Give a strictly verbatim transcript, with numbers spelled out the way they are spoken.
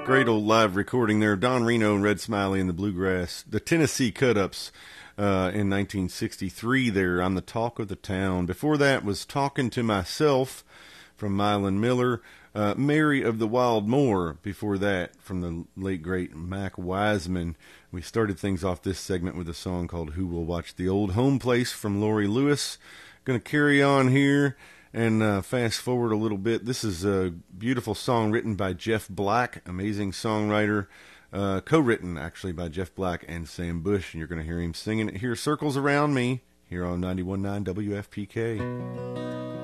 Great old live recording there. Don Reno and Red Smiley and the Bluegrass. The Tennessee Cut-Ups uh, in nineteen sixty-three there on the Talk of the Town. Before that was Talking to Myself from Mylan Miller. Uh, Mary of the Wild Moor before that from the late, great Mac Wiseman. We started things off this segment with a song called Who Will Watch the Old Home Place from Laurie Lewis. Going to carry on here and uh, fast forward a little bit. This is a beautiful song written by Jeff Black, amazing songwriter, uh, co-written actually by Jeff Black and Sam Bush, and you're going to hear him singing it here, Circles Around Me, here on ninety-one point nine W F P K.